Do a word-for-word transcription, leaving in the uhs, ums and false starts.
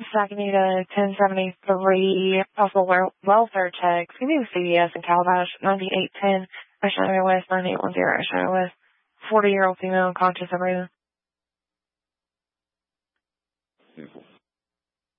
Saganita ten seventy-three, possible wel- welfare checks. We need C D S in Calabash, ninety-eight ten, Russian Area West, ninety-eight ten, Russian Area West, forty-year-old female unconscious arena.